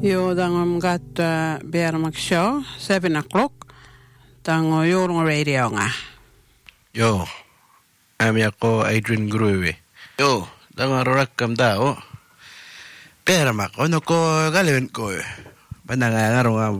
Jo, dan gat Bermak Show, 7 o'clock. Dan Jorong Radio nga. Yo, ami ako Adrian Gruwe. Yo, dan rakam tao. Bermak, ono ko galewin ko. Pananga ngaro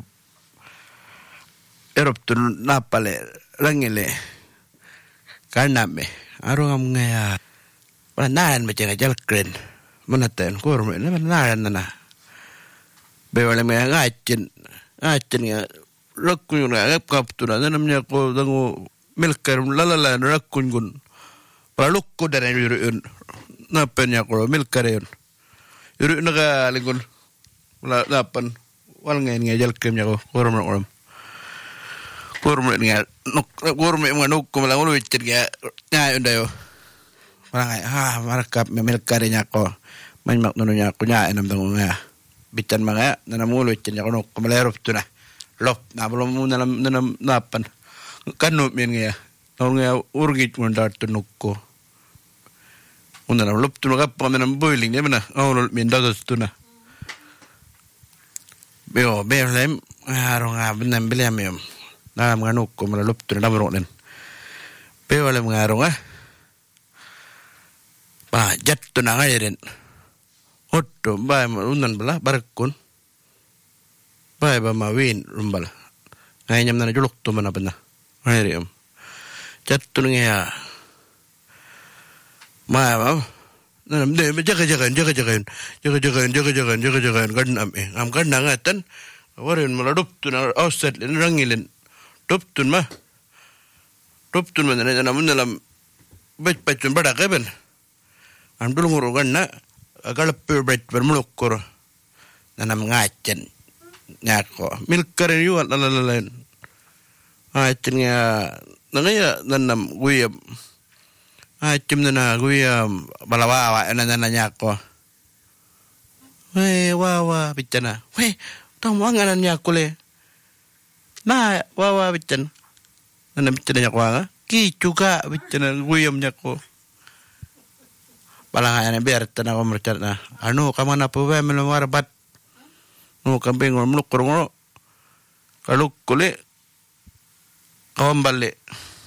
eruptun napale langile. Karname, arong ngaya. Pananan macam jalkren. Manatan kurme, nanan na. Bewala mga ngacin nga rakun nga kaptura namanya ko dango milker lalala rakun gun palukko dari yurun napenya ko milker yun yurun naga lingun lapan wal ngain nga jalkem nya ko kurme nga kurme nga nukko malang uluicin nga ngayon dayo parang marakap milker nya ko manyak nuno nya ko nya enam dango nga bitan mga nanamulo ityan niya kuno kumalerop to na lop na belum mo nanam napan kanop yan nga nga urgit mo darto nukko unang lop to na kapag nanam boiling niya na ulol min dados to na beo lem araw nga binam bilyam yun nanam nga nukko malalop to na namarok din beo lem nga araw nga jat to na nga yun Otto, bay unan bala barakun. Bay ba mawin rumbala. Ngayam na julok to man na. Ngayam. Jatto nga. Ma nanam de jaga-jagan garden am garden ngatan. Warin maladup to na offset rangilin. Duptun ma. Duptun man na namun bet-betun bada kaben. Am dulungur ganna. Galapur bet bermulukkur nanam ngacen nyako milker yuan lalalain ngacen nga nangaya nanam guyam ngacem nana guyam balawawa nana nyako wawa bicana tong wanganan nyako le na wawa bican nanam bicana nyako nga ki juga bicana guyam nyako Palangan biar tanah komercat na. Kamu na po ba melamar bat? Kambing ngomluk kurungo. Kalau kulit kawam balik.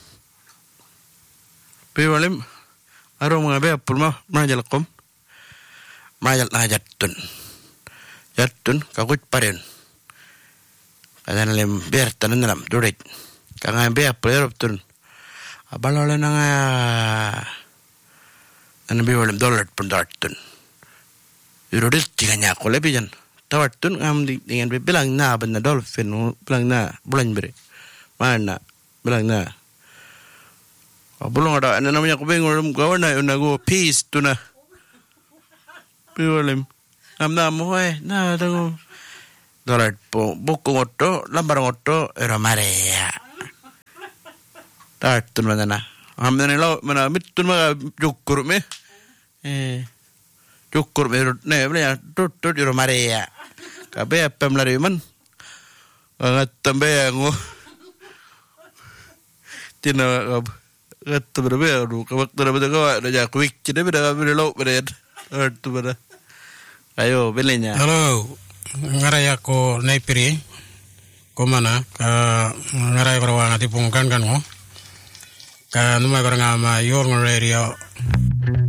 Piwalim arong mga be pulma majal kom. Majal na jatun. Jatun kagut parin. Kadan lem biar tanah dalam durit. Kangan be pulero tun. Abalole na nga Ano biwalem dollar pun dartun. Yurudil tiga nyako lebih jan. Tawartun ngam dengan bilang na benda dolphin bilang na bulan beri. Mana bilang na. Belum ada namanya aku bingung kawan na go peace tu na. Biwalem. Ngam na mo na tango. Dollar po buku ngoto lambar ngoto era marea. Dartun mana na. Amne lo mana mitun maga jukur me jukur me ne bla tut ro marea kabe pem lari man ngatambe ngo tina gatto berbe ru kabak tara beda ka da ja quick cide beda lo beda tu beda ayo belenya halo ngaraya ko naipiri ko mana ka ngaraya ko wanga tipungkan kan mo ka numay ko nga ma Jorong Radio